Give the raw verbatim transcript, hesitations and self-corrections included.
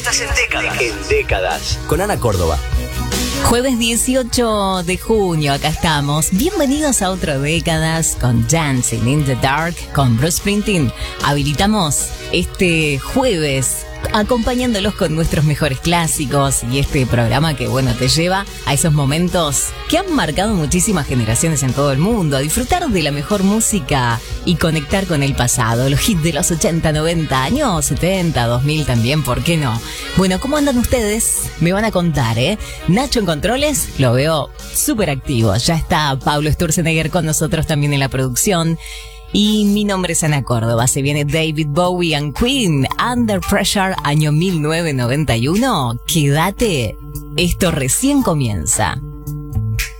Estás en décadas. En décadas. Con Ana Córdoba. Jueves dieciocho de junio, acá estamos. Bienvenidos a otro Décadas con Dancing in the Dark con Bruce Springsteen. Habilitamos este jueves acompañándolos con nuestros mejores clásicos y este programa que, bueno, te lleva a esos momentos que han marcado muchísimas generaciones en todo el mundo, a disfrutar de la mejor música y conectar con el pasado, los hits de los ochenta, noventa, años setenta, dos mil también, ¿por qué no? Bueno, ¿cómo andan ustedes? Me van a contar, ¿eh? Nacho en controles, lo veo súper activo. Ya está Pablo Sturzenegger con nosotros también en la producción. Y mi nombre es Ana Córdoba. Se viene David Bowie and Queen, Under Pressure, año mil novecientos noventa y uno. Quédate, esto recién comienza.